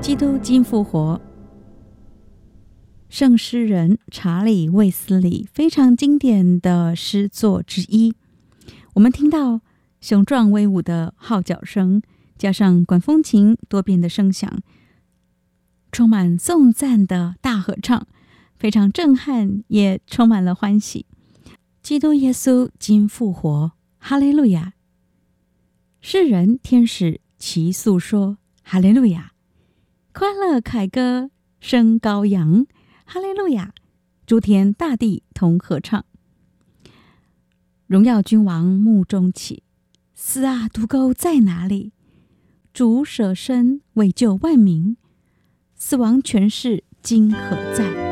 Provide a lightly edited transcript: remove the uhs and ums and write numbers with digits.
基督经复活，圣诗人查理·卫斯理非常经典的诗作之一。我们听到雄壮威武的号角声，加上管风琴多变的声响，充满颂赞的大合唱，非常震撼，也充满了欢喜。基督耶稣经复活，哈利路亚！世人天使齐诉说，哈利路亚！快乐凯歌声高扬，哈利路亚！诸天大地同合唱。荣耀君王幕中起，死啊，毒钩在哪里？主舍身为救万民，死亡权势今何在？